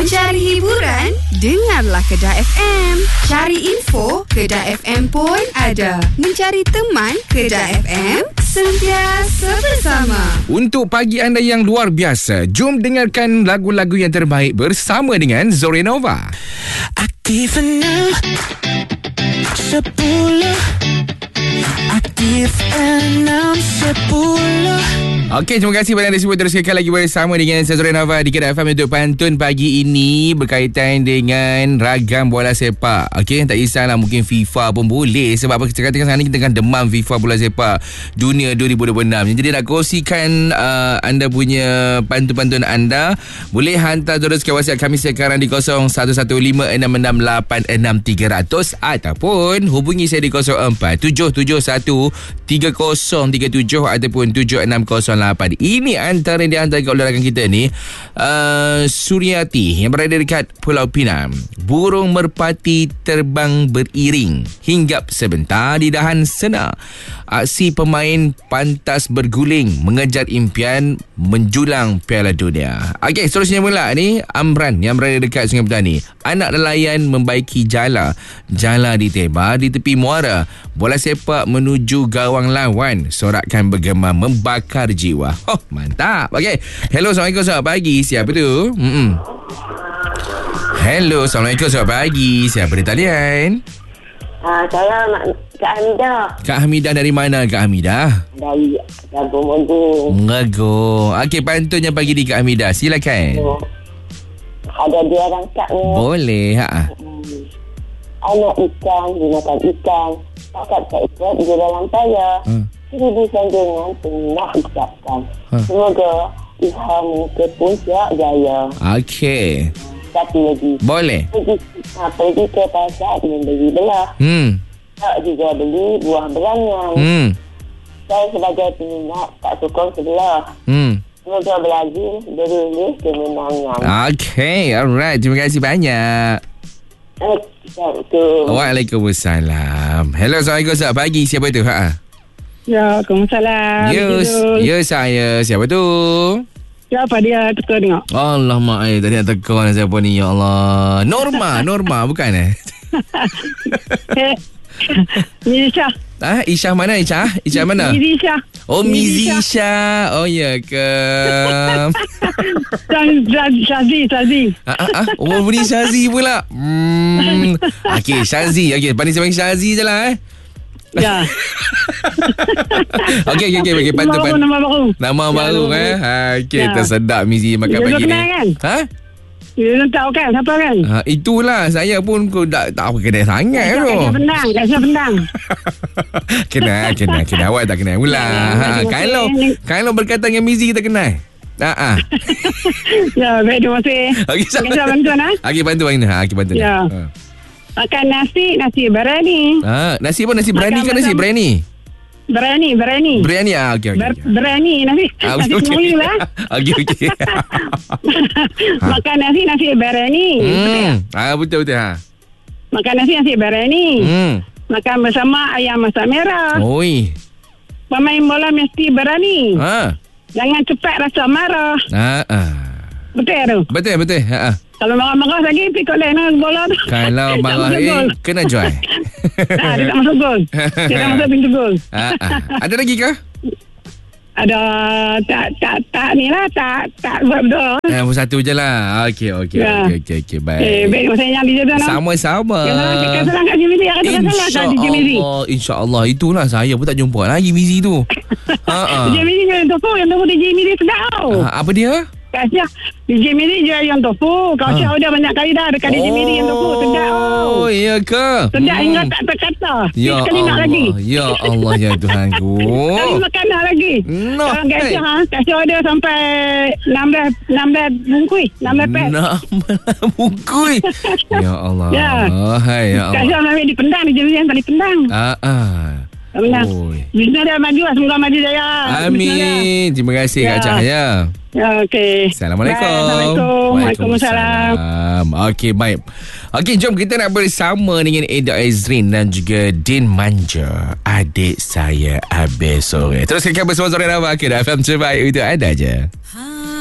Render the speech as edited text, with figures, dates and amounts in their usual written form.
Mencari hiburan? Dengarlah Kedah FM. Cari info? Kedah FM pun ada. Mencari teman? Kedah FM sentiasa bersama. Untuk pagi anda yang luar biasa, jom dengarkan lagu-lagu yang terbaik bersama dengan Zorenova. Aktif 6 10 Aktif 6 10. Okey, terima kasih kepada anda semua. Teruskan lagi bersama dengan saya Zorenova di Kedah FM untuk pantun pagi ini berkaitan dengan ragam bola sepak. Okey, tak kisahlah, mungkin FIFA pun boleh. Sebab apa kita katakan sekarang ni kita tengah demam FIFA bola sepak dunia 2026. Jadi nak kongsikan anda punya pantun-pantun anda, boleh hantar terus ke WhatsApp kami sekarang di 011566863000 ataupun hubungi saya di 0477133037 ataupun 7608. Ini antara di antara oleh rakan kita ni, Suryati yang berada dekat Pulau Pinang. Burung merpati terbang beriring, hinggap sebentar di dahan sena. Aksi pemain pantas berguling, mengejar impian menjulang Piala Dunia. Okey, seterusnya pula ni Amran yang berada dekat Sungai Petani. Anak nelayan membaiki jala ditembak di tepi muara. Bola sepak menuju gawang lawan, sorakan bergema membakar jiwa. Oh, mantap. Okey. Hello, Assalamualaikum, selamat pagi. Siapa tu? Hello, Assalamualaikum, selamat pagi. Siapa di talian? Saya Kak Hamidah. Kak Hamidah dari mana, Kak Hamidah? Dari Ngagong. Ngagong. Okey, pantunnya pagi di Kak Hamidah. Silakan. Ada dua rangkap ni. Boleh, Anak ikan, dimakan ikan. Pakat tak ikut di dalam payah. Seribu sanjungan pernah ucapkan. Semoga ilham ke puncak jaya. Okey. Satu lagi. Boleh. Pergi ke pasar membeli belah. Tak juga beli buah berangan. Saya sebagai peminat tak sokong sebelah. Semoga berlaju berulih kemenangan. Okey, alright. Terima kasih banyak. Assalamualaikum. Waalaikumsalam. Hello, Assalamualaikum, selamat pagi. Siapa tu? Ya, Waalaikumsalam. Ya, saya. Siapa tu? Siapa dia teka tengok? Allah mak, tadi nak teka siapa ni, ya Allah. Norma bukan Mizisha. Isyah mana, Isyah? Isyah mana? Mizisha. Oh, Mizisha. Oh, ya ke? Shazi. Oh, bunyi Syazi pula. Okey, Syazi. Okey, pandai saya panggil Syazi je lah. Ya. Okey, pantun. Nama baru Okey, ya. Tersedap Mizi makan dia pagi ni. Kan? Dia tahu kan siapa kan? Itulah, saya pun tak apa kedai sangat tu. Kasih pendang. Kenal. Awak tak kenal pula. Kalau berkaitan dengan Mizi kita kenal. Ya, baik, terima kasih. Okey, kita bantuan Okey, bantuan ni. Okey, bantuan. Ya. Makan nasi berani. Nasi apa? Nasi berani kan nasi berani? Berani. Berani, okey. Berani nasi. Nasi semui lah. Okey. Makan nasi berani. Betul. Makan nasi berani. Makan bersama ayam masak merah. Oi. Pemain bola mesti berani. Jangan cepat rasa marah. Betul tu? Betul. Kalau marah-marah lagi, pikul lain bola tu. Kalau marah kena joy. Dia tak masuk gol. Dia tak masuk pintu gol. Ada lagi ke? Ada tak ni lah, tak buat betul. Satu je lah. Okey. Ya. Baik. Baik, saya yang di sana. Sama-sama. Kita salah kat Jimmy. InsyaAllah. Itulah, saya pun tak jumpa lagi Mizi tu. Jimmy yang tofu di Jimmy sedap tau. Apa dia? Kasih DJ Miri jual yang tofu. Kau siap dia banyak kali dah dekat DJ Miri yang tofu. Sedap. Oh, iya ke? Sedap hingga tak terkata. Ya sekali Allah. Nak lagi. Ya Allah, ya Tuhanku. Sekali makan nak lagi. No. Kasih order sampai 16 bungkui. 16 pet. 16 bungkui. Ya Allah. Ya. Hai, ya Allah. Kasih orang ambil dipendang. DJ Miri yang tadi pendang. Benar. Bismillah dia maju. Semoga maju jaya. Amin. Terima kasih Kak Cahaya. Ya, okey. Assalamualaikum. Assalamualaikum. Waalaikumsalam. Okey, baik. Okey, jom kita nak bersama dengan Eda Azrin dan juga Din Manja, adik saya habis sore. Teruskan bersama Zorenova. Kedah FM terbaik itu ada je.